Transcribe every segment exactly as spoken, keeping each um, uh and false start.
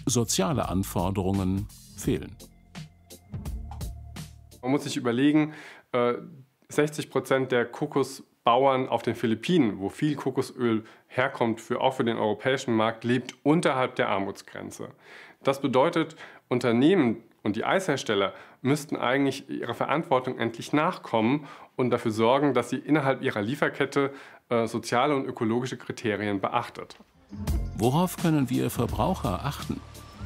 soziale Anforderungen fehlen. Man muss sich überlegen, äh, sechzig Prozent der Kokosbauern auf den Philippinen, wo viel Kokosöl herkommt, für, auch für den europäischen Markt, lebt unterhalb der Armutsgrenze. Das bedeutet, Unternehmen und die Eishersteller müssten eigentlich ihrer Verantwortung endlich nachkommen und dafür sorgen, dass sie innerhalb ihrer Lieferkette äh, soziale und ökologische Kriterien beachtet. Worauf können wir Verbraucher achten?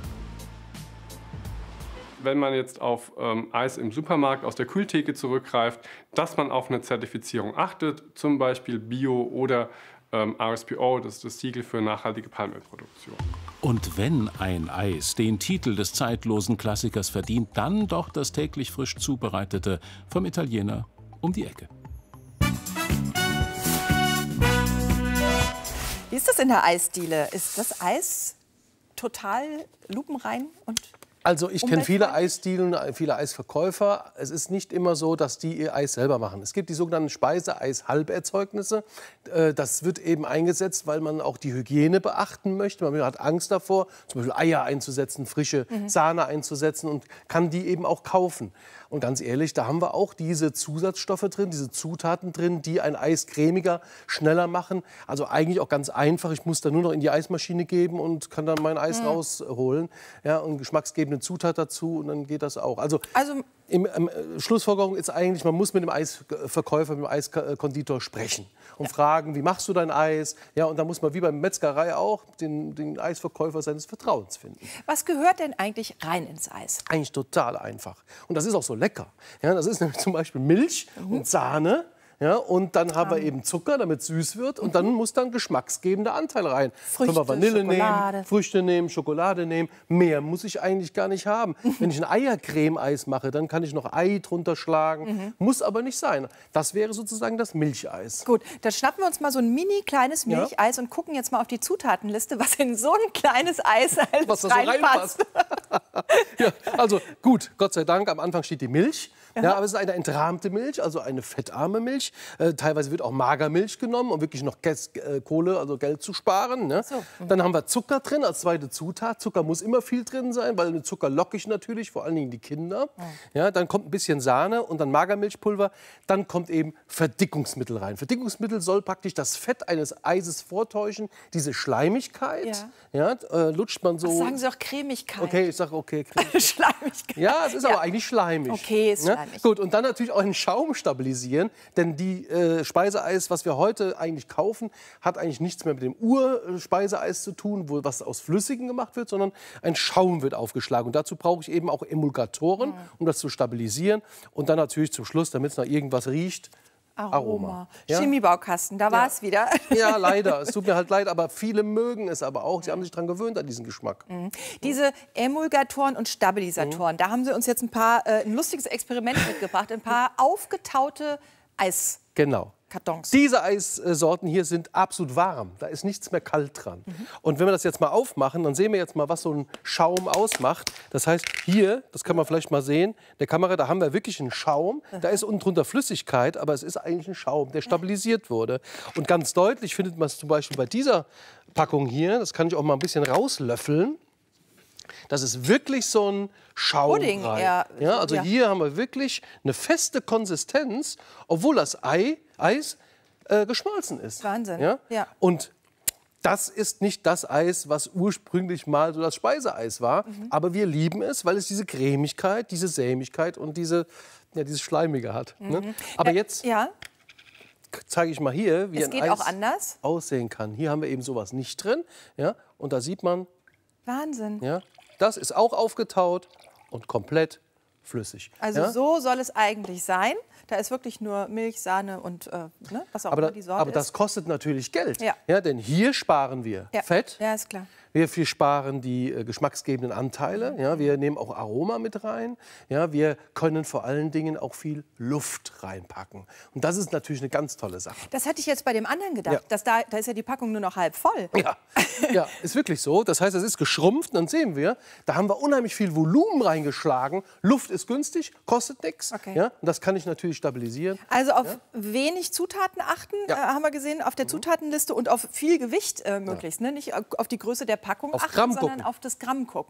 Wenn man jetzt auf ähm, Eis im Supermarkt aus der Kühltheke zurückgreift, dass man auf eine Zertifizierung achtet, zum Beispiel Bio oder ähm, R S P O, das ist das Siegel für nachhaltige Palmölproduktion. Und wenn ein Eis den Titel des zeitlosen Klassikers verdient, dann doch das täglich frisch zubereitete vom Italiener um die Ecke. Wie ist das in der Eisdiele? Ist das Eis total lupenrein und Also ich kenne viele Eisdielen, viele Eisverkäufer. Es ist nicht immer so, dass die ihr Eis selber machen. Es gibt die sogenannten Speiseeis-Halberzeugnisse. Das wird eben eingesetzt, weil man auch die Hygiene beachten möchte. Man hat Angst davor, zum Beispiel Eier einzusetzen, frische mhm. Sahne einzusetzen und kann die eben auch kaufen. Und ganz ehrlich, da haben wir auch diese Zusatzstoffe drin, diese Zutaten drin, die ein Eis cremiger, schneller machen. Also eigentlich auch ganz einfach. Ich muss da nur noch in die Eismaschine geben und kann dann mein Eis mhm. rausholen. Ja, und geschmacksgebende Zutat dazu und dann geht das auch. Also, also im, im, Schlussfolgerung ist eigentlich, man muss mit dem Eisverkäufer, mit dem Eiskonditor sprechen und ja. fragen, wie machst du dein Eis? Ja, und da muss man wie beim Metzgerei auch den, den Eisverkäufer seines Vertrauens finden. Was gehört denn eigentlich rein ins Eis? Eigentlich total einfach. Und das ist auch so lecker. Ja, das ist nämlich zum Beispiel Milch mhm. und Sahne. Ja, und dann haben wir eben Zucker, damit es süß wird. Und dann muss dann geschmacksgebender Anteil rein. Früchte, Können wir Vanille Schokolade. nehmen, Früchte nehmen, Schokolade nehmen. Mehr muss ich eigentlich gar nicht haben. Wenn ich ein Eiercreme-Eis mache, dann kann ich noch Ei drunter schlagen. Mhm. Muss aber nicht sein. Das wäre sozusagen das Milcheis. Gut, dann schnappen wir uns mal so ein mini kleines Milcheis ja. und gucken jetzt mal auf die Zutatenliste, was in so ein kleines Eis alles was das reinpasst. So reinpasst. Ja, also gut, Gott sei Dank, am Anfang steht die Milch. Ja, aber es ist eine entrahmte Milch, also eine fettarme Milch. Äh, teilweise wird auch Magermilch genommen, um wirklich noch Ges äh, Kohle, also Geld zu sparen. Ne? So. Mhm. Dann haben wir Zucker drin als zweite Zutat. Zucker muss immer viel drin sein, weil mit Zucker locke ich natürlich, vor allen Dingen die Kinder. Mhm. Ja, dann kommt ein bisschen Sahne und dann Magermilchpulver. Dann kommt eben Verdickungsmittel rein. Verdickungsmittel soll praktisch das Fett eines Eises vortäuschen, diese Schleimigkeit. Ja. Ja, äh, lutscht man so. Was sagen Sie auch Cremigkeit? Okay, ich sage okay, Cremigkeit. Schleimigkeit. Ja, es ist ja. aber eigentlich schleimig. Okay, ist ja? Gut, und dann natürlich auch den Schaum stabilisieren, denn die äh, Speiseeis, was wir heute eigentlich kaufen, hat eigentlich nichts mehr mit dem Urspeiseeis zu tun, wo was aus Flüssigem gemacht wird, sondern ein Schaum wird aufgeschlagen. Und dazu brauche ich eben auch Emulgatoren, mhm. um das zu stabilisieren. Und dann natürlich zum Schluss, damit es nach irgendwas riecht, Aroma. Aroma. Ja? Chemiebaukasten, da war es wieder. Ja, leider. Es tut mir halt leid, aber viele mögen es aber auch. Sie haben sich daran gewöhnt, an diesen Geschmack. Mhm. Diese Emulgatoren und Stabilisatoren, mhm. da haben Sie uns jetzt ein paar, äh, ein lustiges Experiment mitgebracht, ein paar aufgetaute Eis. Genau. Kartons. Diese Eissorten hier sind absolut warm. Da ist nichts mehr kalt dran. Mhm. Und wenn wir das jetzt mal aufmachen, dann sehen wir jetzt mal, was so ein Schaum ausmacht. Das heißt, hier, das kann man vielleicht mal sehen, der Kamera, da haben wir wirklich einen Schaum. Mhm. Da ist unten drunter Flüssigkeit, aber es ist eigentlich ein Schaum, der stabilisiert wurde. Und ganz deutlich findet man es zum Beispiel bei dieser Packung hier. Das kann ich auch mal ein bisschen rauslöffeln. Das ist wirklich so ein Schaumbrei. Ja, ja, also ja. hier haben wir wirklich eine feste Konsistenz, obwohl das Ei, Eis äh, geschmolzen ist. Wahnsinn. Ja? Ja. Und das ist nicht das Eis, was ursprünglich mal so das Speiseeis war. Mhm. Aber wir lieben es, weil es diese Cremigkeit, diese Sämigkeit und diese, ja, dieses Schleimige hat. Mhm. Ne? Aber jetzt ja. zeige ich mal hier, wie es ein geht Eis auch anders. aussehen kann. Hier haben wir eben sowas nicht drin. Ja? Und da sieht man, Wahnsinn. Ja, das ist auch aufgetaut und komplett flüssig. Also ja? so soll es eigentlich sein. Da ist wirklich nur Milch, Sahne und äh, ne, was auch aber, immer die Sorte aber ist. das kostet natürlich Geld. Ja. Ja, denn hier sparen wir ja. Fett. Ja, ist klar. Wir sparen die äh, geschmacksgebenden Anteile. Ja, wir nehmen auch Aroma mit rein. Ja, wir können vor allen Dingen auch viel Luft reinpacken. Und das ist natürlich eine ganz tolle Sache. Das hatte ich jetzt bei dem anderen gedacht. Ja. Dass da, da ist ja die Packung nur noch halb voll. Ja. Ja, ist wirklich so. Das heißt, es ist geschrumpft. Und dann sehen wir, da haben wir unheimlich viel Volumen reingeschlagen. Luft ist günstig, kostet nichts. Okay. Ja, und das kann ich natürlich stabilisieren. Also auf ja? wenig Zutaten achten, Ja. äh, haben wir gesehen, auf der Zutatenliste und auf viel Gewicht äh, möglichst. Ja. Ne? Nicht auf die Größe der Packung auf achten, Gramm sondern gucken. auf das Gramm gucken.